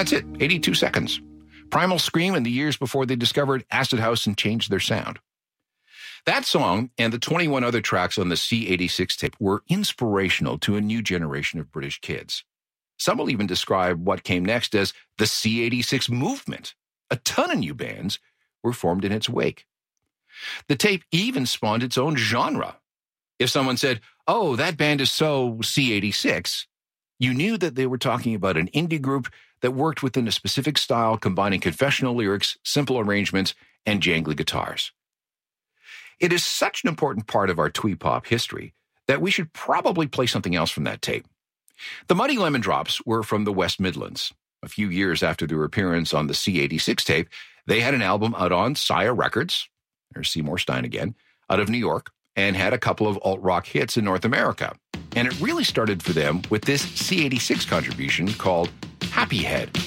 That's it, 82 seconds. Primal Scream in the years before they discovered Acid House and changed their sound. That song and the 21 other tracks on the C86 tape were inspirational to a new generation of British kids. Some will even describe what came next as the C86 movement. A ton of new bands were formed in its wake. The tape even spawned its own genre. If someone said, "Oh, that band is so C86," you knew that they were talking about an indie group that worked within a specific style, combining confessional lyrics, simple arrangements, and jangly guitars. It is such an important part of our twee pop history that we should probably play something else from that tape. The Muddy Lemon Drops were from the West Midlands. A few years after their appearance on the C86 tape, they had an album out on Sire Records, there's Seymour Stein again, out of New York, and had a couple of alt-rock hits in North America. And it really started for them with this C86 contribution called Happy Head.